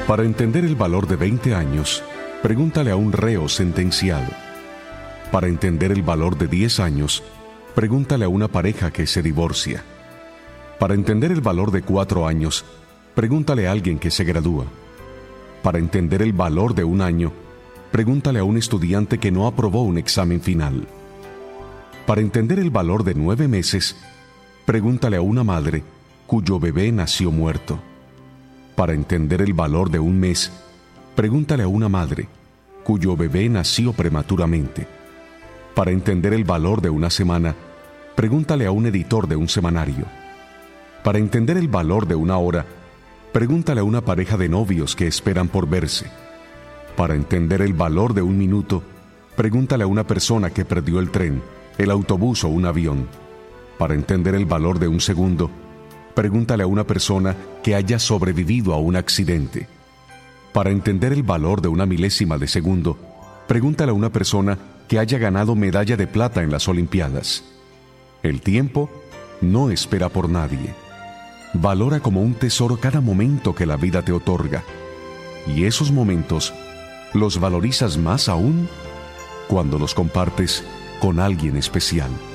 Para entender el valor de 20 años, pregúntale a un reo sentenciado. Para entender el valor de 10 años, pregúntale a una pareja que se divorcia. Para entender el valor de 4 años, pregúntale a alguien que se gradúa. Para entender el valor de 1 año, pregúntale a un estudiante que no aprobó un examen final. Para entender el valor de 9 meses, pregúntale a una madre cuyo bebé nació muerto. Para entender el valor de 1 mes, pregúntale a una madre cuyo bebé nació prematuramente. Para entender el valor de 1 semana, pregúntale a un editor de un semanario. Para entender el valor de 1 hora, pregúntale a una pareja de novios que esperan por verse. Para entender el valor de 1 minuto, pregúntale a una persona que perdió el tren, el autobús o un avión. Para entender el valor de 1 segundo, pregúntale a una persona que haya sobrevivido a un accidente. Para entender el valor de 1 milésima de segundo, pregúntale a una persona que haya ganado medalla de plata en las Olimpiadas. El tiempo no espera por nadie. Valora como un tesoro cada momento que la vida te otorga. Y esos momentos los valorizas más aún cuando los compartes con alguien especial.